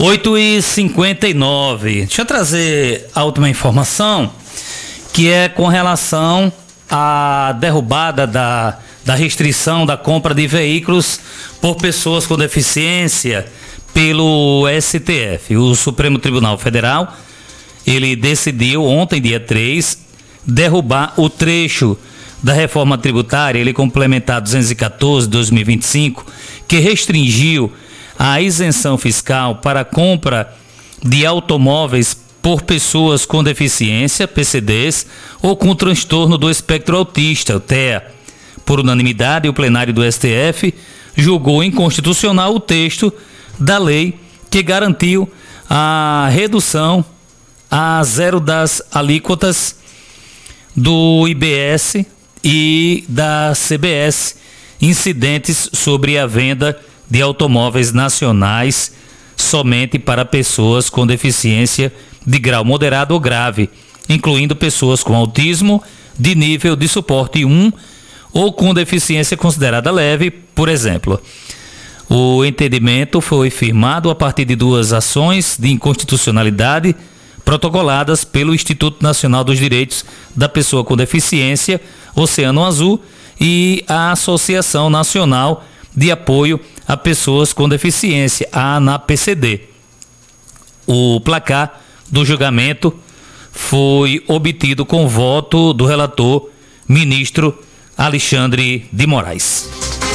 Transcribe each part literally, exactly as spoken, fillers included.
oito e cinquenta e nove. Deixa eu trazer a última informação, que é com relação à derrubada da, da restrição da compra de veículos por pessoas com deficiência pelo S T F. O Supremo Tribunal Federal, ele decidiu ontem, dia três, derrubar o trecho da reforma tributária, ele complementar duzentos e quatorze de dois mil e vinte e cinco, que restringiu a isenção fiscal para a compra de automóveis por pessoas com deficiência, P C Ds, ou com transtorno do espectro autista, o T E A. Por unanimidade, o plenário do S T F julgou inconstitucional o texto da lei que garantiu a redução a zero das alíquotas do I B S e da C B S incidentes sobre a venda de automóveis nacionais somente para pessoas com deficiência de grau moderado ou grave, incluindo pessoas com autismo de nível de suporte um ou com deficiência considerada leve, por exemplo. O entendimento foi firmado a partir de duas ações de inconstitucionalidade protocoladas pelo Instituto Nacional dos Direitos da Pessoa com Deficiência, Oceano Azul, e a Associação Nacional de Apoio a Pessoas com Deficiência, a ANAPCD. O placar do julgamento foi obtido com voto do relator, ministro Alexandre de Moraes.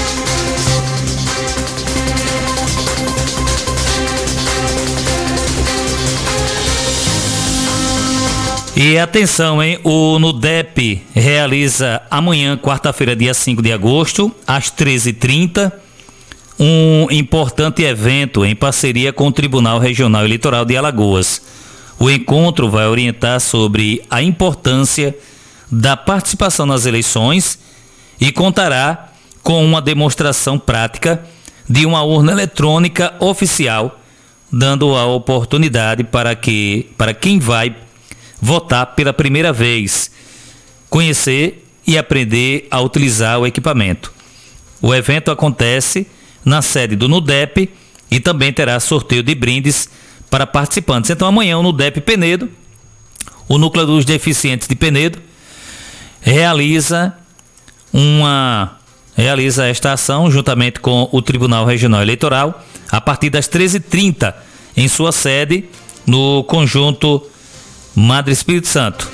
E atenção, hein? O NUDEP realiza amanhã, quarta-feira, dia cinco de agosto, às treze e trinta, um importante evento em parceria com o Tribunal Regional Eleitoral de Alagoas. O encontro vai orientar sobre a importância da participação nas eleições e contará com uma demonstração prática de uma urna eletrônica oficial, dando a oportunidade para que, para quem vai votar pela primeira vez, conhecer e aprender a utilizar o equipamento. O evento acontece na sede do NUDEP e também terá sorteio de brindes para participantes. Então amanhã o NUDEP Penedo, o Núcleo dos Deficientes de Penedo, realiza uma realiza esta ação juntamente com o Tribunal Regional Eleitoral a partir das treze e trinta em sua sede no conjunto Madre Espírito Santo.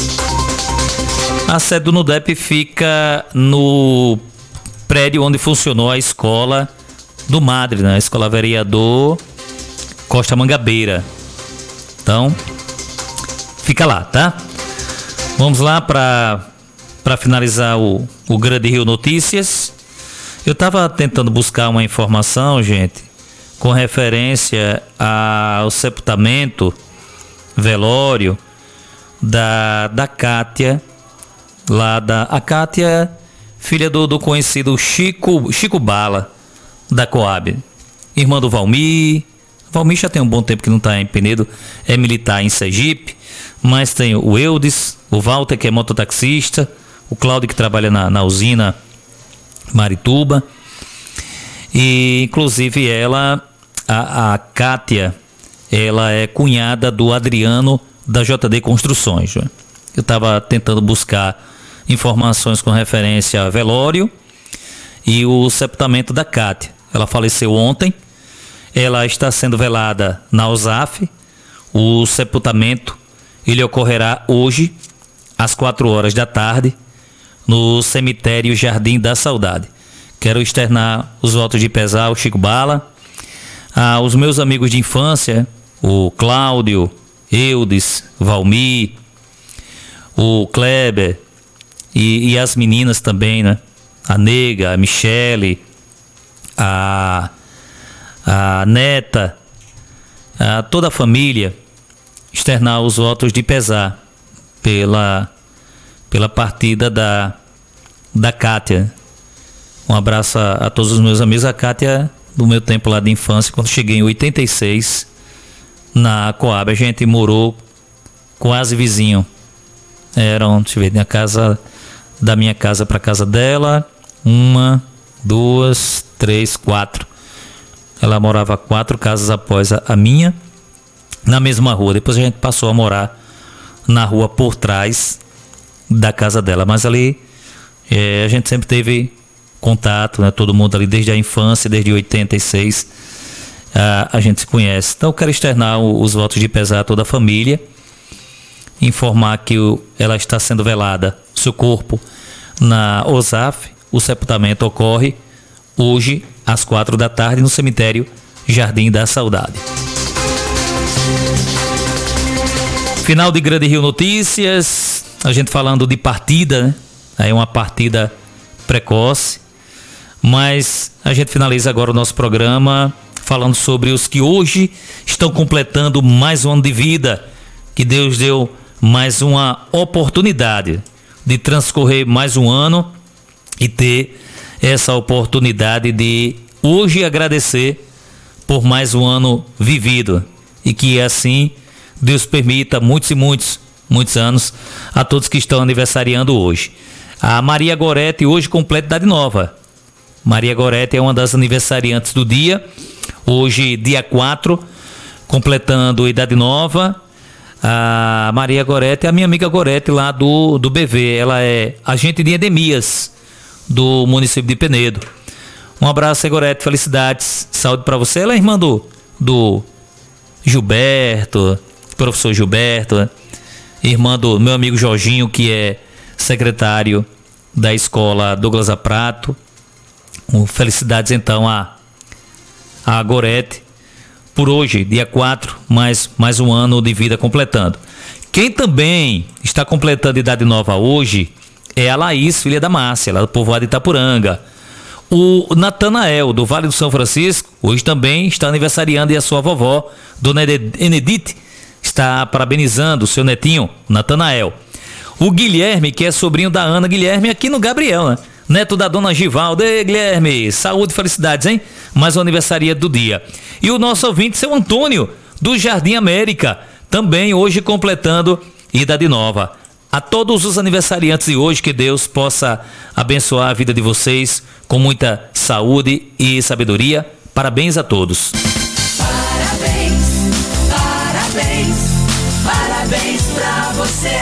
A sede do NUDEP fica no prédio onde funcionou a escola do Madre, né? A Escola Vereador Costa Mangabeira. Então, fica lá, tá? Vamos lá para para finalizar o, o Grande Rio Notícias. Eu estava tentando buscar uma informação, gente, com referência ao sepultamento, velório da, da Cátia, lá da a Cátia, filha do, do conhecido Chico, Chico Bala, da Coab, irmã do Valmir. Valmir já tem um bom tempo que não está em Penedo, é militar em Sergipe, mas tem o Eudes, o Walter, que é mototaxista, o Cláudio, que trabalha na, na usina Marituba, e inclusive ela, a, a Cátia, ela é cunhada do Adriano da J D Construções. Eu estava tentando buscar informações com referência a velório e o sepultamento da Cátia. Ela faleceu ontem, ela está sendo velada na U S A F. O sepultamento ele ocorrerá hoje às quatro horas da tarde no cemitério Jardim da Saudade. Quero externar os votos de pesar ao Chico Bala, aos meus amigos de infância, o Cláudio, Eudes, Valmir, o Kleber e, e as meninas também, né? A Nega, a Michele, a, a Neta, a toda a família, externar os votos de pesar pela, pela partida da, da Cátia. Um abraço a, a todos os meus amigos. A Cátia, do meu tempo lá de infância, quando cheguei em oitenta e seis, na Coab, a gente morou quase vizinho. Eram, deixa eu ver, da casa, da minha casa para casa dela, uma, duas, três, quatro. Ela morava quatro casas após a, a minha, na mesma rua. Depois a gente passou a morar na rua por trás da casa dela. Mas ali é, a gente sempre teve contato, né? Todo mundo ali desde a infância, desde oitenta e seis, a, a gente se conhece. Então eu quero externar o, os votos de pesar a toda a família, informar que o, ela está sendo velada, seu corpo, na O S A F. O sepultamento ocorre hoje às quatro da tarde no cemitério Jardim da Saudade. Final de Grande Rio Notícias, a gente falando de partida, né? Aí uma partida precoce, mas a gente finaliza agora o nosso programa falando sobre os que hoje estão completando mais um ano de vida, que Deus deu mais uma oportunidade de transcorrer mais um ano e ter essa oportunidade de hoje agradecer por mais um ano vivido, e que assim Deus permita muitos e muitos, muitos anos a todos que estão aniversariando hoje. A Maria Gorete hoje completa idade nova. Maria Gorete é uma das aniversariantes do dia, hoje dia quatro, completando idade nova. A Maria Gorete é a minha amiga Gorete lá do, do B V, ela é agente de endemias do município de Penedo. Um abraço aí, Gorete, felicidades, saúde para você. Ela é irmã do, do Gilberto, professor Gilberto, né? Irmã do meu amigo Jorginho, que é secretário da escola Douglas A. Prato. Um, felicidades então a, a Gorete por hoje, dia quatro, mais, mais um ano de vida completando. Quem também está completando idade nova hoje é a Laís, filha da Márcia, lá do povoado de Itapuranga. O Natanael, do Vale do São Francisco, hoje também está aniversariando, e a sua vovó, Dona Enedite, está parabenizando o seu netinho, Natanael. O Guilherme, que é sobrinho da Ana Guilherme, aqui no Gabriel, né? Neto da Dona Givalda. Ei, Guilherme, saúde e felicidades, hein? Mais uma aniversaria do dia. E o nosso ouvinte, seu Antônio, do Jardim América, também hoje completando idade nova. A todos os aniversariantes de hoje, que Deus possa abençoar a vida de vocês com muita saúde e sabedoria. Parabéns a todos. Parabéns, parabéns, parabéns pra você.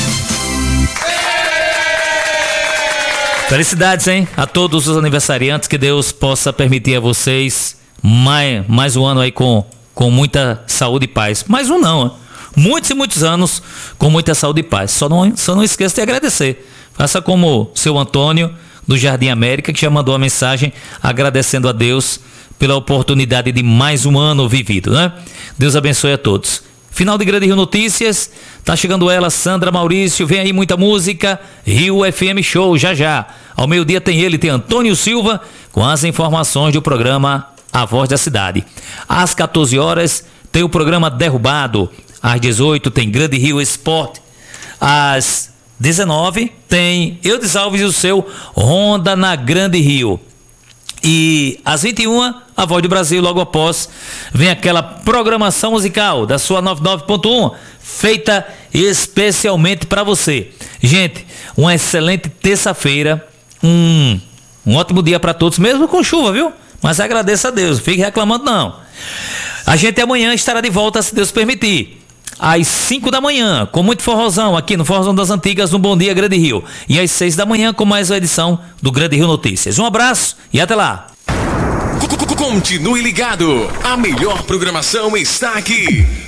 Felicidades, hein? A todos os aniversariantes, que Deus possa permitir a vocês mais, mais um ano aí com, com muita saúde e paz. Mais um não, hein? Muitos e muitos anos com muita saúde e paz. Só não, só não esqueça de agradecer. Faça como seu Antônio, do Jardim América, que já mandou uma mensagem agradecendo a Deus pela oportunidade de mais um ano vivido, né? Deus abençoe a todos. Final de Grande Rio Notícias, tá chegando ela, Sandra Maurício, vem aí muita música, Rio F M Show, já já. Ao meio-dia tem ele, tem Antônio Silva, com as informações do programa A Voz da Cidade. Às quatorze horas tem o programa Derrubado, às dezoito tem Grande Rio Esporte, às dezenove tem Eudes Alves e o seu Honda na Grande Rio. E às vinte e uma, a Voz do Brasil, logo após, vem aquela programação musical da sua noventa e nove ponto um, feita especialmente para você. Gente, uma excelente terça-feira, um, um ótimo dia para todos, mesmo com chuva, viu? Mas agradeça a Deus, não fique reclamando não. A gente amanhã estará de volta, se Deus permitir, às cinco da manhã, com muito forrozão aqui no Forrozão das Antigas, no Bom Dia Grande Rio. E às seis da manhã, com mais uma edição do Grande Rio Notícias. Um abraço e até lá. Continue ligado, a melhor programação está aqui.